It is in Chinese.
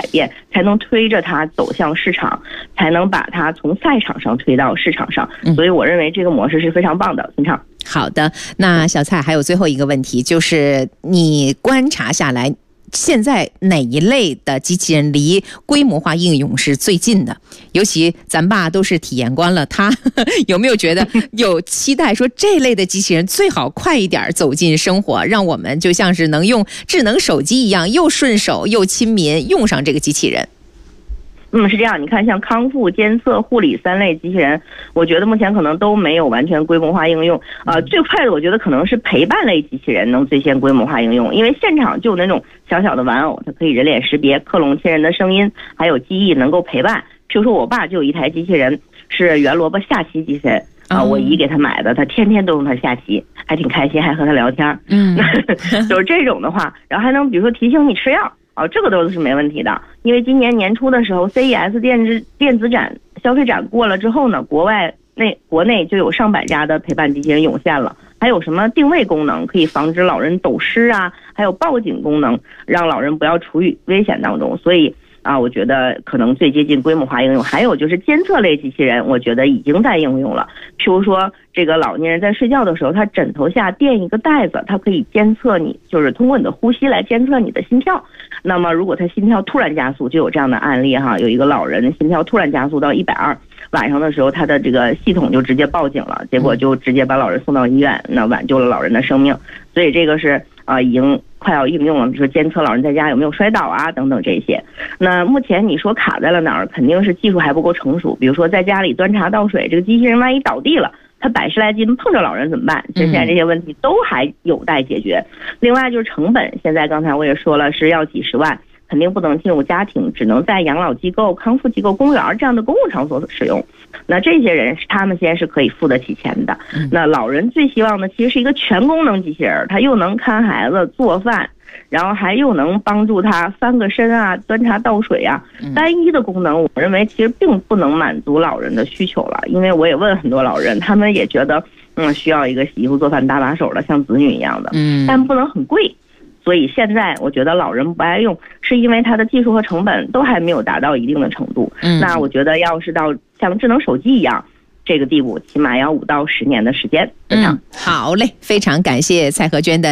变，才能推着它走向市场，才能把它从赛场上推到市场上。所以我认为这个模式是非常棒的。孙畅， 好的，那小蔡还有最后一个问题，就是你观察下来，现在哪一类的机器人离规模化应用是最近的？尤其咱爸都是体验官了，他有没有觉得有期待说这类的机器人最好快一点走进生活，让我们就像是能用智能手机一样，又顺手又亲民，用上这个机器人？ 是这样，你看像康复、监测、护理3类机器人，我觉得目前可能都没有完全规模化应用。最快的我觉得可能是陪伴类机器人能最先规模化应用，因为现场就有那种小小的玩偶，它可以人脸识别、克隆亲人的声音，还有记忆，能够陪伴。譬如说我爸就有一台机器人是圆萝卜下棋机器人我姨给他买的，他天天都用它下棋，还挺开心，还和他聊天。就是这种的话，然后还能比如说提醒你吃药。这个都是没问题的，因为今年年初的时候 CES 电子展消费展过了之后呢，国内就有上百家的陪伴机器人涌现了，还有什么定位功能可以防止老人抖失啊，还有报警功能让老人不要处于危险当中。所以我觉得可能最接近规模化应用。还有就是监测类机器人，我觉得已经在应用了。譬如说这个老年人在睡觉的时候，他枕头下垫一个袋子，它可以监测你，就是通过你的呼吸来监测你的心跳。那么如果他心跳突然加速，就有这样的案例有一个老人心跳突然加速到120，晚上的时候他的这个系统就直接报警了，结果就直接把老人送到医院，那挽救了老人的生命。所以这个是已经快要应用了，比如说监测老人在家有没有摔倒等等这些。那目前你说卡在了哪儿，肯定是技术还不够成熟。比如说在家里端茶倒水，这个机器人万一倒地了，他100来斤碰着老人怎么办？现在这些问题都还有待解决。另外就是成本，现在刚才我也说了是要几十万，肯定不能进入家庭，只能在养老机构、康复机构、公园这样的公共场所使用。那这些人他们现在是可以付得起钱的。那老人最希望的其实是一个全功能机器人，他又能看孩子、做饭，然后还又能帮助他翻个身端茶倒水单一的功能我认为其实并不能满足老人的需求了。因为我也问很多老人，他们也觉得需要一个洗衣服做饭搭把手的像子女一样的，但不能很贵。所以现在我觉得老人不爱用，是因为它的技术和成本都还没有达到一定的程度。那我觉得要是到像智能手机一样这个地步，起码要5到10年的时间。 好嘞，非常感谢蔡和娟的